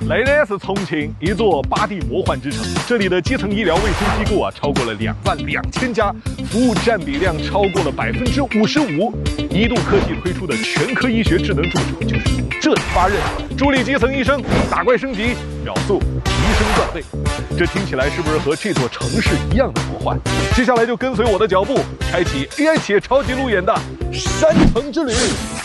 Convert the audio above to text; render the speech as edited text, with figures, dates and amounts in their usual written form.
那呢是重庆一座8D 魔幻之城，这里的基层医疗卫生机构啊超过了22000家，服务占比量超过了55%。移动科技推出的全科医学智能助手就是从这里发轫，助力基层医生打怪升级，秒速提升段位。这听起来是不是和这座城市一样的魔幻？接下来就跟随我的脚步，开启 AI 企业超级路演的山城之旅。